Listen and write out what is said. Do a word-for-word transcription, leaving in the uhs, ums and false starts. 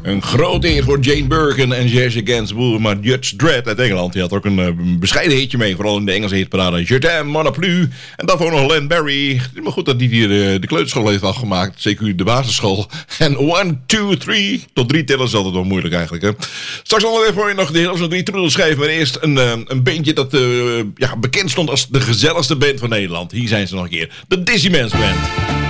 Een groot eer voor Jane Birkin en Jazz Against the World. Maar Judge Dredd uit Engeland, die had ook een uh, bescheiden hitje mee. Vooral in de Engelse hitparade. Je t'aime, mon plus. En daarvoor nog Len Barry. Maar goed dat die hier uh, de kleuterschool heeft afgemaakt. Zeker de basisschool. En one, two, three. Tot drie tellen is altijd wel moeilijk eigenlijk. Hè. Straks nog even voor je nog de hele drie truddels schrijven. Maar eerst een, uh, een bandje dat uh, ja, bekend stond als de gezelligste band van Nederland. Hier zijn ze nog een keer. De Dizzy Mans Band.